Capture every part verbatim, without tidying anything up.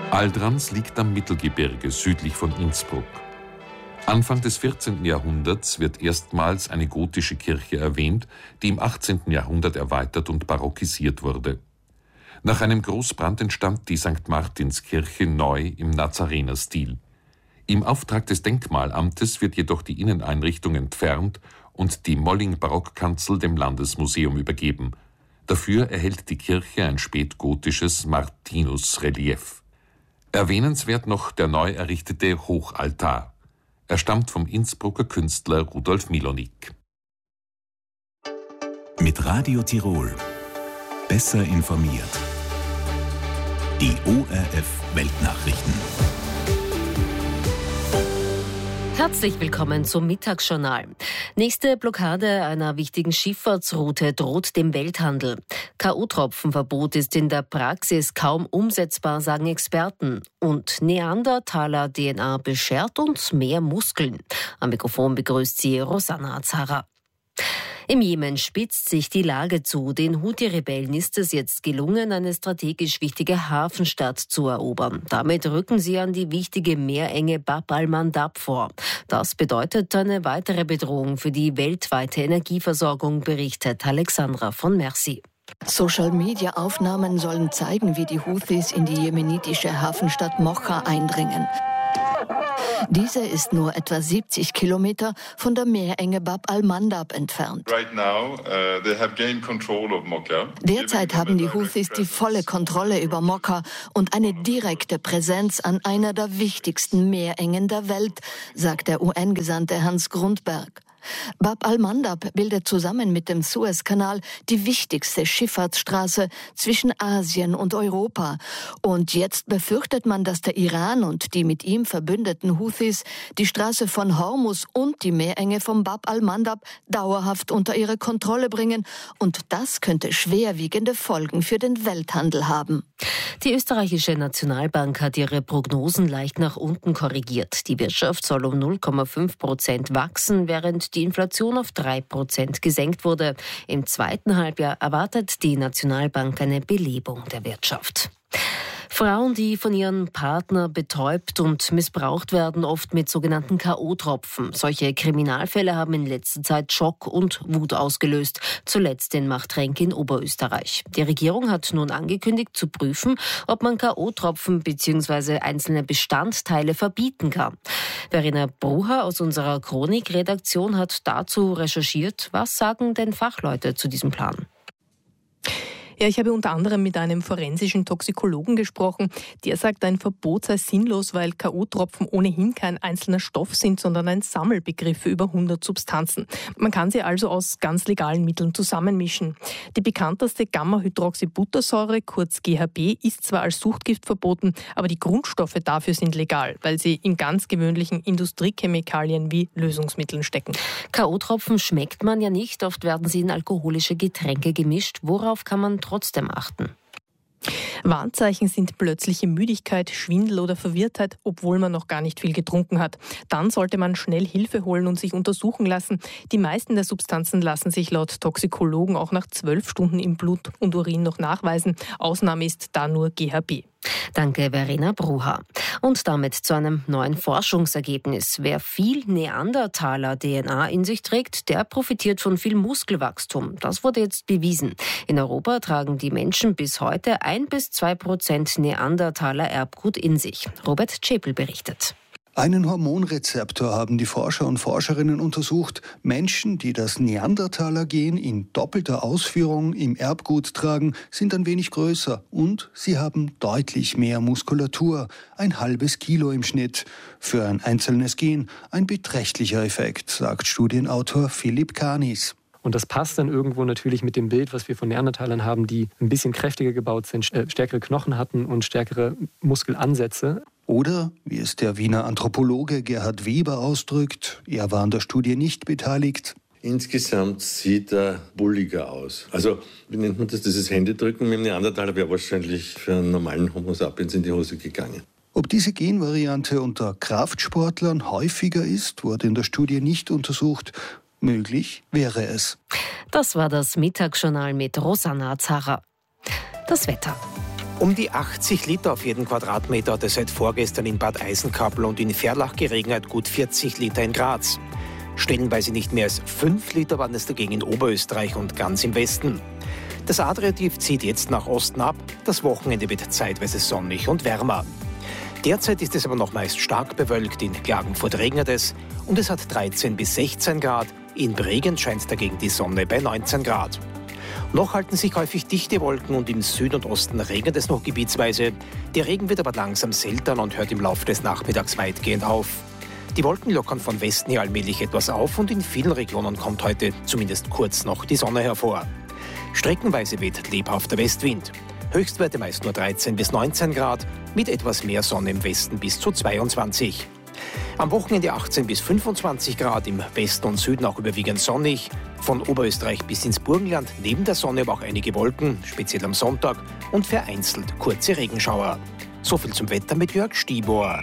Aldrans liegt am Mittelgebirge südlich von Innsbruck. Anfang des vierzehnten Jahrhunderts wird erstmals eine gotische Kirche erwähnt, die im achtzehnten Jahrhundert erweitert und barockisiert wurde. Nach einem Großbrand entstand die Sankt Martinskirche neu im Nazarenerstil. Im Auftrag des Denkmalamtes wird jedoch die Inneneinrichtung entfernt und die Molling-Barockkanzel dem Landesmuseum übergeben. Dafür erhält die Kirche ein spätgotisches Martinus-Relief. Erwähnenswert noch der neu errichtete Hochaltar. Er stammt vom Innsbrucker Künstler Rudolf Milonik. Mit Radio Tirol. Besser informiert. Die O R F Weltnachrichten. Herzlich willkommen zum Mittagsjournal. Nächste Blockade einer wichtigen Schifffahrtsroute droht dem Welthandel. K O-Tropfenverbot ist in der Praxis kaum umsetzbar, sagen Experten. Und Neandertaler-D N A beschert uns mehr Muskeln. Am Mikrofon begrüßt sie Rosanna Azara. Im Jemen spitzt sich die Lage zu. Den Houthi-Rebellen ist es jetzt gelungen, eine strategisch wichtige Hafenstadt zu erobern. Damit rücken sie an die wichtige Meerenge Bab al-Mandab vor. Das bedeutet eine weitere Bedrohung für die weltweite Energieversorgung, berichtet Alexandra von Merci. Social-Media-Aufnahmen sollen zeigen, wie die Houthis in die jemenitische Hafenstadt Mocha eindringen. Diese ist nur etwa siebzig Kilometer von der Meerenge Bab al-Mandab entfernt. Right now, uh, they have gained control of Mocha. Derzeit haben die Houthis die volle Kontrolle über Mocha und eine direkte Präsenz an einer der wichtigsten Meerengen der Welt, sagt der U N-Gesandte Hans Grundberg. Bab al-Mandab bildet zusammen mit dem Suezkanal die wichtigste Schifffahrtsstraße zwischen Asien und Europa. Und jetzt befürchtet man, dass der Iran und die mit ihm verbündeten Houthis die Straße von Hormuz und die Meerenge von Bab al-Mandab dauerhaft unter ihre Kontrolle bringen. Und das könnte schwerwiegende Folgen für den Welthandel haben. Die österreichische Nationalbank hat ihre Prognosen leicht nach unten korrigiert. Die Wirtschaft soll um null Komma fünf Prozent wachsen, während die Inflation auf drei Prozent gesenkt wurde. Im zweiten Halbjahr erwartet die Nationalbank eine Belebung der Wirtschaft. Frauen, die von ihrem Partner betäubt und missbraucht werden, oft mit sogenannten K O-Tropfen. Solche Kriminalfälle haben in letzter Zeit Schock und Wut ausgelöst, zuletzt in Machtrenk in Oberösterreich. Die Regierung hat nun angekündigt zu prüfen, ob man K O-Tropfen bzw. einzelne Bestandteile verbieten kann. Verena Brucher aus unserer Chronik-Redaktion hat dazu recherchiert. Was sagen denn Fachleute zu diesem Plan? Ja, ich habe unter anderem mit einem forensischen Toxikologen gesprochen. Der sagt, ein Verbot sei sinnlos, weil K O-Tropfen ohnehin kein einzelner Stoff sind, sondern ein Sammelbegriff für über hundert Substanzen. Man kann sie also aus ganz legalen Mitteln zusammenmischen. Die bekannteste Gamma-Hydroxybuttersäure, kurz G H B, ist zwar als Suchtgift verboten, aber die Grundstoffe dafür sind legal, weil sie in ganz gewöhnlichen Industriechemikalien wie Lösungsmitteln stecken. K O-Tropfen schmeckt man ja nicht, oft werden sie in alkoholische Getränke gemischt. Worauf kann man trotzdem achten? Warnzeichen sind plötzliche Müdigkeit, Schwindel oder Verwirrtheit, obwohl man noch gar nicht viel getrunken hat. Dann sollte man schnell Hilfe holen und sich untersuchen lassen. Die meisten der Substanzen lassen sich laut Toxikologen auch nach zwölf Stunden im Blut und Urin noch nachweisen. Ausnahme ist da nur G H B. Danke, Verena Brucher. Und damit zu einem neuen Forschungsergebnis. Wer viel Neandertaler-D N A in sich trägt, der profitiert von viel Muskelwachstum. Das wurde jetzt bewiesen. In Europa tragen die Menschen bis heute ein bis zwei Prozent Neandertaler-Erbgut in sich. Robert Czepel berichtet. Einen Hormonrezeptor haben die Forscher und Forscherinnen untersucht. Menschen, die das Neandertaler-Gen in doppelter Ausführung im Erbgut tragen, sind ein wenig größer und sie haben deutlich mehr Muskulatur, ein halbes Kilo im Schnitt. Für ein einzelnes Gen ein beträchtlicher Effekt, sagt Studienautor Philipp Kanis. Und das passt dann irgendwo natürlich mit dem Bild, was wir von Neandertalern haben, die ein bisschen kräftiger gebaut sind, stärkere Knochen hatten und stärkere Muskelansätze. Oder, wie es der Wiener Anthropologe Gerhard Weber ausdrückt, er war an der Studie nicht beteiligt. Insgesamt sieht er bulliger aus. Also, wie nennt man das? Dieses Händedrücken mit dem Neandertaler wäre wahrscheinlich für einen normalen Homo sapiens in die Hose gegangen. Ob diese Genvariante unter Kraftsportlern häufiger ist, wurde in der Studie nicht untersucht. Möglich wäre es. Das war das Mittagsjournal mit Rosanna Azara. Das Wetter. Um die achtzig Liter auf jeden Quadratmeter hat es seit vorgestern in Bad Eisenkappel und in Verlach geregnet, gut vierzig Liter in Graz. Stellenweise nicht mehr als fünf Liter waren es dagegen in Oberösterreich und ganz im Westen. Das Adriativ zieht jetzt nach Osten ab, das Wochenende wird zeitweise sonnig und wärmer. Derzeit ist es aber noch meist stark bewölkt, in Klagenfurt regnet es und es hat dreizehn bis sechzehn Grad, in Bregenz scheint dagegen die Sonne bei neunzehn Grad. Noch halten sich häufig dichte Wolken und im Süden und Osten regnet es noch gebietsweise. Der Regen wird aber langsam seltener und hört im Laufe des Nachmittags weitgehend auf. Die Wolken lockern von Westen her allmählich etwas auf und in vielen Regionen kommt heute zumindest kurz noch die Sonne hervor. Streckenweise weht lebhafter Westwind. Höchstwerte meist nur dreizehn bis neunzehn Grad, mit etwas mehr Sonne im Westen bis zu zweiundzwanzig. Am Wochenende achtzehn bis fünfundzwanzig Grad, im Westen und Süden auch überwiegend sonnig. Von Oberösterreich bis ins Burgenland neben der Sonne aber auch einige Wolken, speziell am Sonntag, und vereinzelt kurze Regenschauer. So viel zum Wetter mit Jörg Stibor.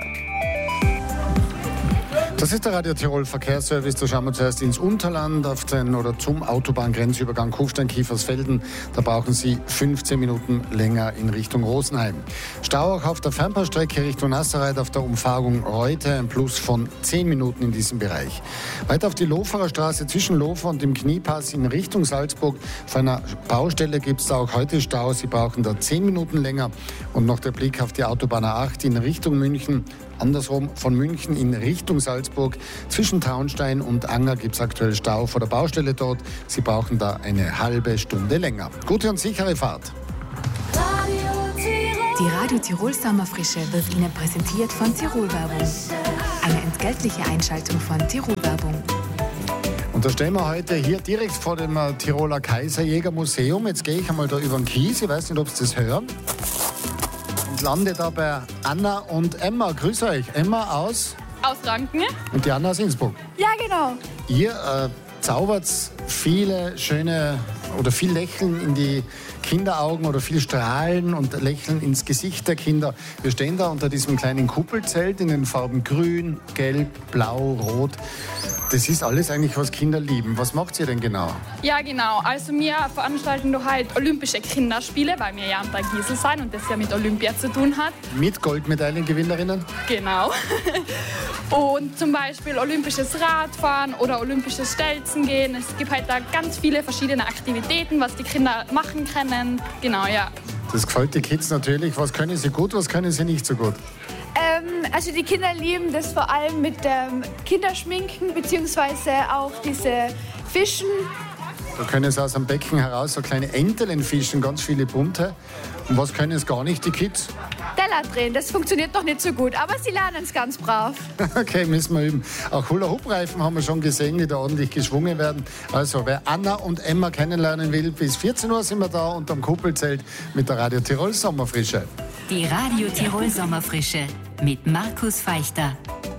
Das ist der Radio Tirol Verkehrsservice. Da schauen wir zuerst ins Unterland auf den oder zum Autobahngrenzübergang Kufstein-Kiefersfelden. Da brauchen Sie fünfzehn Minuten länger in Richtung Rosenheim. Stau auch auf der Fernbahnstrecke Richtung Nasserreit auf der Umfahrung Reute, ein Plus von zehn Minuten in diesem Bereich. Weiter auf die Loferer Straße zwischen Lofer und dem Kniepass in Richtung Salzburg. Auf einer Baustelle gibt es da auch heute Stau. Sie brauchen da zehn Minuten länger. Und noch der Blick auf die Autobahn A acht in Richtung München. Andersrum von München in Richtung Salzburg. Zwischen Traunstein und Anger gibt es aktuell Stau vor der Baustelle dort. Sie brauchen da eine halbe Stunde länger. Gute und sichere Fahrt. Die Radio Tirol Sommerfrische wird Ihnen präsentiert von Tirol Werbung. Eine entgeltliche Einschaltung von Tirol Werbung. Und da stehen wir heute hier direkt vor dem Tiroler Kaiserjäger-Museum. Jetzt gehe ich einmal da über den Kies. Ich weiß nicht, ob Sie das hören. Und lande da bei Anna und Emma. Grüß euch. Emma aus? Aus Franken. Und die Anna aus Innsbruck. Ja, genau. Ihr äh, zaubert viele schöne oder viel Lächeln in die Kinderaugen oder viel Strahlen und Lächeln ins Gesicht der Kinder. Wir stehen da unter diesem kleinen Kuppelzelt in den Farben Grün, Gelb, Blau, Rot. Das ist alles eigentlich, was Kinder lieben. Was macht ihr denn genau? Ja, genau. Also wir veranstalten doch halt Olympische Kinderspiele, weil wir ja am Tag Gisel sind und das ja mit Olympia zu tun hat. Mit Goldmedaillengewinnerinnen? Genau. Und zum Beispiel olympisches Radfahren oder olympisches Stelzen gehen. Es gibt halt da ganz viele verschiedene Aktivitäten, was die Kinder machen können. Genau, ja. Das gefällt die Kids natürlich. Was können sie gut, was können sie nicht so gut? Ähm, also die Kinder lieben das vor allem mit dem Kinderschminken beziehungsweise auch diese Fischen. Da können sie aus dem Becken heraus so kleine Entelen fischen, ganz viele bunte. Und was können es gar nicht, die Kids? Teller drehen, das funktioniert noch nicht so gut, aber sie lernen es ganz brav. Okay, müssen wir üben. Auch Hula-Hoop-Reifen haben wir schon gesehen, die da ordentlich geschwungen werden. Also, wer Anna und Emma kennenlernen will, bis vierzehn Uhr sind wir da unterm Kuppelzelt mit der Radio Tirol Sommerfrische. Die Radio Tirol Sommerfrische mit Markus Feichter.